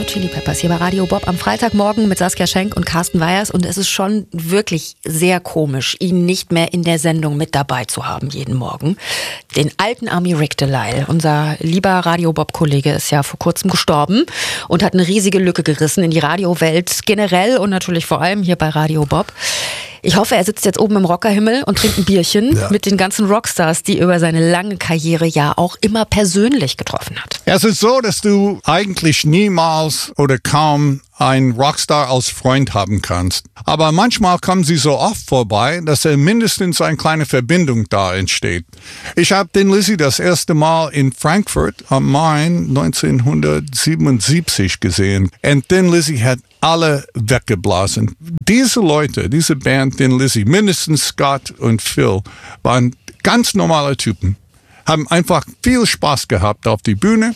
Hot Chili Peppers hier bei Radio Bob am Freitagmorgen mit Saskia Schenk und Carsten Weyers. Und es ist schon wirklich sehr komisch, ihn nicht mehr in der Sendung mit dabei zu haben jeden Morgen. Den alten Army Rick Delisle, unser lieber Radio Bob-Kollege, ist ja vor kurzem gestorben und hat eine riesige Lücke gerissen in die Radiowelt generell und natürlich vor allem hier bei Radio Bob. Ich hoffe, er sitzt jetzt oben im Rockerhimmel und trinkt ein Bierchen mit den ganzen Rockstars, die über seine lange Karriere ja auch immer persönlich getroffen hat. Es ist so, dass du eigentlich niemals oder kaum einen Rockstar als Freund haben kannst. Aber manchmal kommen sie so oft vorbei, dass mindestens eine kleine Verbindung da entsteht. Ich habe den Lizzy das erste Mal in Frankfurt am Main 1977 gesehen. Und den Lizzy hat alle weggeblasen. Diese Leute, diese Band, den Lizzy, mindestens Scott und Phil, waren ganz normale Typen. Haben einfach viel Spaß gehabt auf die Bühne.